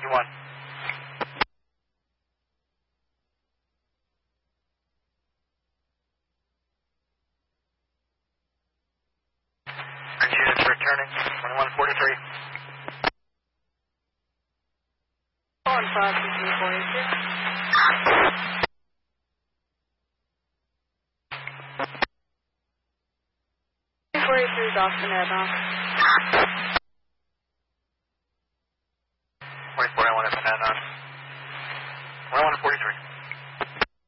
51. Bridge units returning, 2143. On 543. 43 is Austin airbound.